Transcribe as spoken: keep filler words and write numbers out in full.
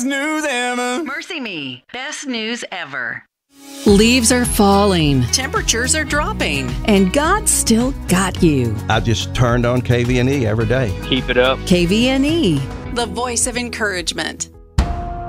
best news ever. Mercy Me, best news ever. Leaves are falling, Temperatures are dropping. and God still got you. I just turned on K V N E every day. Keep it up. K V N E. The voice of encouragement.